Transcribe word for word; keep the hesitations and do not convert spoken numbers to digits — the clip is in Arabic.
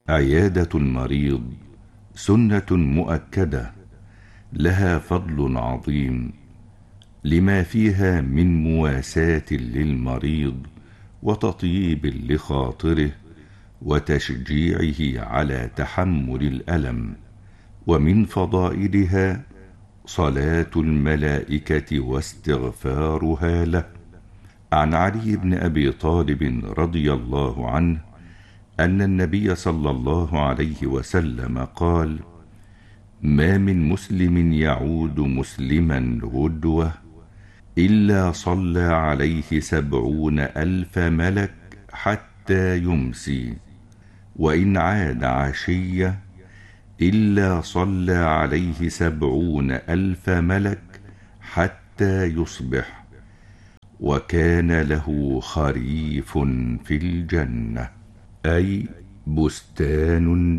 عيادة المريض سنة مؤكدة لها فضل عظيم لما فيها من مواساة للمريض وتطييب لخاطره وتشجيعه على تحمل الألم. ومن فضائلها صلاة الملائكة واستغفارها له. عن علي بن أبي طالب رضي الله عنه أن النبي صلى الله عليه وسلم قال: ما من مسلم يعود مسلما غدوة إلا صلى عليه سبعون ألف ملك حتى يمسي، وإن عاد عشية إلا صلى عليه سبعون ألف ملك حتى يصبح، وكان له خريف في الجنة، أي بستان